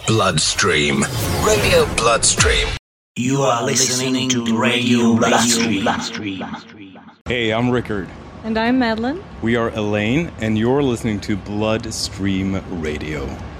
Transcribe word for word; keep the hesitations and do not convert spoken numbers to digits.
Bloodstream. Radio Bloodstream. You are listening to Radio Bloodstream. Hey, I'm Rickard. And I'm Madeline. We are Elaine, and you're listening to Bloodstream Radio.